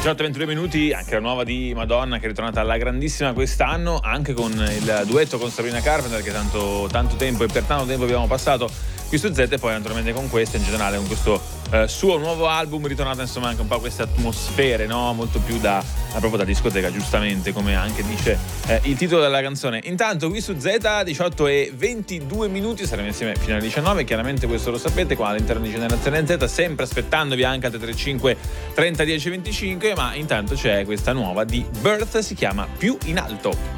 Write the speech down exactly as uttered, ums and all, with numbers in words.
diciotto e ventidue minuti, anche la nuova di Madonna che è ritornata alla grandissima quest'anno, anche con il duetto con Sabrina Carpenter che tanto, tanto tempo e per tanto tempo abbiamo passato qui su Z, e poi naturalmente con questo in generale, con questo eh, suo nuovo album ritornata insomma anche un po' a queste atmosfere, no? Molto più da proprio da discoteca, giustamente, come anche dice eh, il titolo della canzone. Intanto qui su Z diciotto e ventidue minuti, saremo insieme fino alle diciannove, chiaramente questo lo sapete, qua all'interno di Generazione Z, sempre aspettandovi anche al tre tre cinque trenta dieci venticinque, ma intanto c'è questa nuova di Birth, si chiama Più in alto.